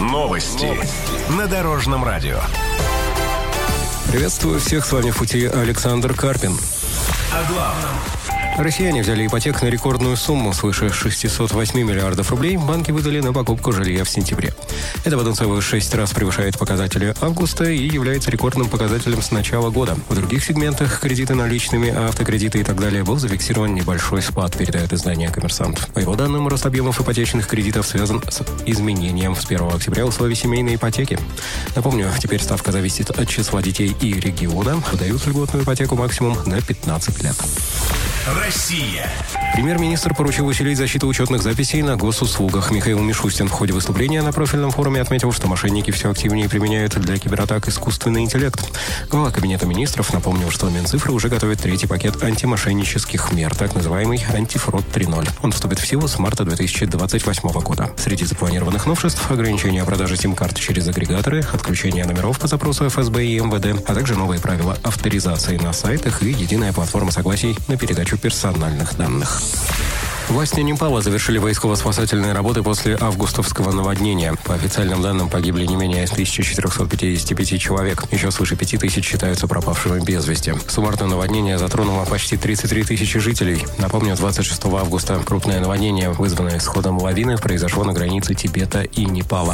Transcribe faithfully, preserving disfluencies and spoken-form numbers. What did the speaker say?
Новости на Дорожном радио. Приветствую всех, с вами в пути Александр Карпин. О главном. Россияне взяли ипотек на рекордную сумму свыше шестьсот восемь миллиардов рублей. Банки выдали на покупку жилья в сентябре. Это в один целых шесть раз превышает показатели августа и является рекордным показателем с начала года. В других сегментах кредиты наличными, автокредиты и так далее был зафиксирован небольшой спад, передает издание «Коммерсант». По его данным, рост объемов ипотечных кредитов связан с изменением с первого октября условий семейной ипотеки. Напомню, теперь ставка зависит от числа детей и региона. Выдают льготную ипотеку максимум на пятнадцать лет. Россия. Премьер-министр поручил усилить защиту учетных записей на госуслугах. Михаил Мишустин в ходе выступления на профильном форуме отметил, что мошенники все активнее применяют для кибератак искусственный интеллект. Глава Кабинета министров напомнил, что Минцифры уже готовит третий пакет антимошеннических мер, так называемый антифрод три ноль. Он вступит в силу с марта две тысячи двадцать восьмого года. Среди запланированных новшеств – ограничение продажи сим-карт через агрегаторы, отключение номеров по запросу эф эс бэ и эм вэ дэ, а также новые правила авторизации на сайтах и единая платформа согласий на передачу персональных данных. Власти Непала завершили поисково-спасательные работы после августовского наводнения. По официальным данным, погибли не менее тысяча четыреста пятьдесят пять человек. Еще свыше пяти тысяч считаются пропавшими без вести. Суммарно наводнение затронуло почти тридцать три тысячи жителей. Напомню, двадцать шестого августа крупное наводнение, вызванное сходом лавины, произошло на границе Тибета и Непала.